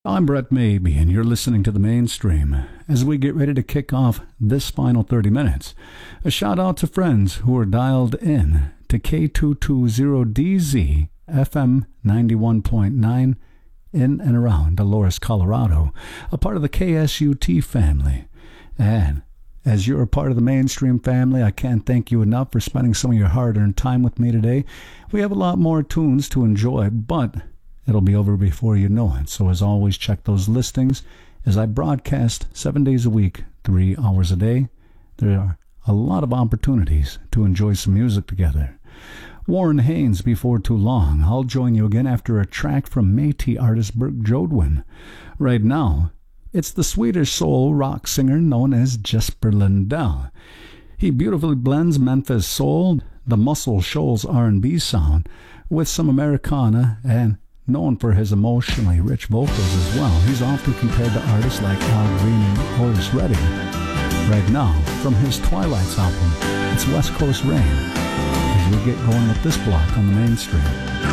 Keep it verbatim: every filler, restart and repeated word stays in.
I'm Brett Maybe, and you're listening to The Mainstream. As we get ready to kick off this final thirty minutes, a shout out to friends who are dialed in to K two twenty D Z F M ninety-one point nine in and around Dolores, Colorado, a part of the K S U T family. And as you're a part of the Mainstream family, I can't thank you enough for spending some of your hard-earned time with me today. We have a lot more tunes to enjoy, but it'll be over before you know it. So as always, check those listings as I broadcast seven days a week, three hours a day. There are a lot of opportunities to enjoy some music together. Warren Haynes, Before Too Long. I'll join you again after a track from Métis artist Burke Jodwin. Right now, it's the Swedish soul rock singer known as Jesper Lindell. He beautifully blends Memphis soul, the Muscle Shoals R and B sound, with some Americana, and known for his emotionally rich vocals as well. He's often compared to artists like Al Green and Otis Redding. Right now, from his Twilights album, it's West Coast Rain, as we get going with this block on the Mainstream.